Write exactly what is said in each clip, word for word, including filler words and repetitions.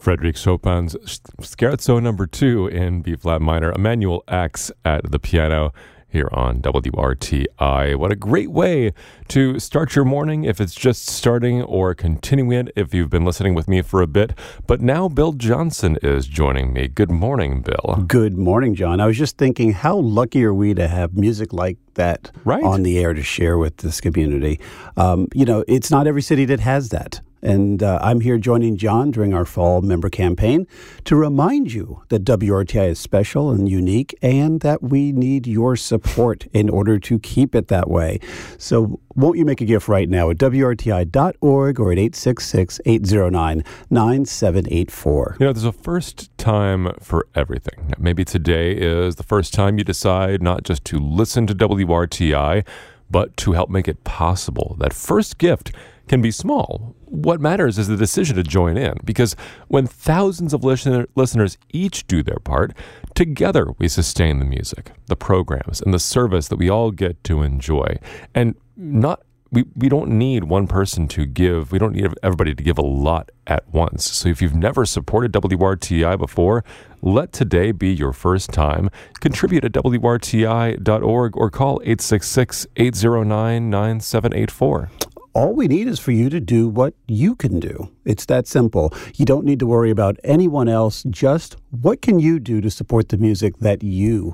Frédéric Chopin's Scherzo number two in B-flat minor, Emmanuel X at the piano here on W R T I. What a great way to start your morning if it's just starting, or continuing it if you've been listening with me for a bit. But now Bill Johnson is joining me. Good morning, Bill. Good morning, John. I was just thinking, how lucky are we to have music like that right. on the air to share with this community? Um, you know, it's not every city that has that. And uh, I'm here joining John during our fall member campaign to remind you that W R T I is special and unique, and that we need your support in order to keep it that way. So won't you make a gift right now at W R T I dot org or at eight six six, eight zero nine, nine seven eight four. You know, there's a first time for everything. Now, maybe today is the first time you decide not just to listen to W R T I, but to help make it possible. That first gift can be small. What matters is the decision to join in, because when thousands of listener, listeners each do their part, together we sustain the music, the programs, and the service that we all get to enjoy. And not we, we don't need one person to give. We don't need everybody to give a lot at once. So if you've never supported W R T I before, let today be your first time. Contribute at W R T I dot org or call eight six six, eight zero nine, nine seven eight four. All we need is for you to do what you can do. It's that simple. You don't need to worry about anyone else. Just what can you do to support the music that you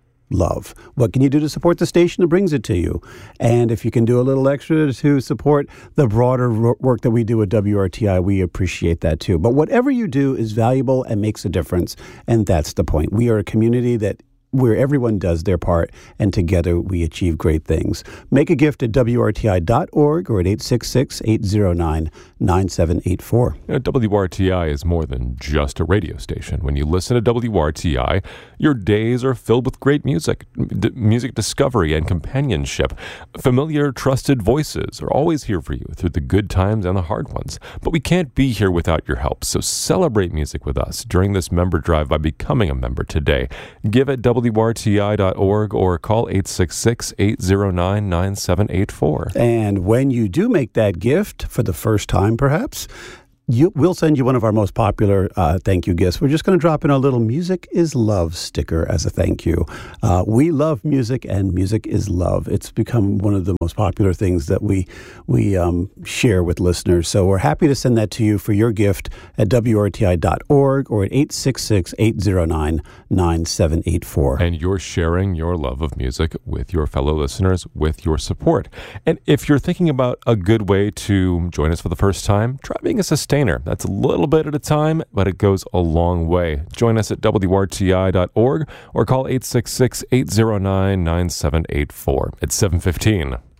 love? What can you do to support the station that brings it to you? And if you can do a little extra to support the broader work that we do at W R T I, we appreciate that too. But whatever you do is valuable and makes a difference. And that's the point. We are a community that where everyone does their part, and together we achieve great things. Make a gift at W R T I dot org or at eight six six, eight zero nine, nine seven eight four. You know, W R T I is more than just a radio station. When you listen to W R T I, your days are filled with great music, d- music discovery and companionship. Familiar, trusted voices are always here for you through the good times and the hard ones. But we can't be here without your help, so celebrate music with us during this member drive by becoming a member today. Give at W R T I dot org or call eight six six, eight zero nine, nine seven eight four. And when you do make that gift for the first time, perhaps, you, we'll send you one of our most popular uh, thank you gifts. We're just going to drop in a little Music is Love sticker as a thank you. Uh, we love music, and music is love. It's become one of the most popular things that we we um, share with listeners. So we're happy to send that to you for your gift at W R T I dot org or at eight six six, eight zero nine, nine seven eight four. And you're sharing your love of music with your fellow listeners with your support. And if you're thinking about a good way to join us for the first time, try being a sustainer. That's a little bit at a time, but it goes a long way. Join us at W R T I dot org or call eight six six, eight zero nine, nine seven eight four. It's seven fifteen.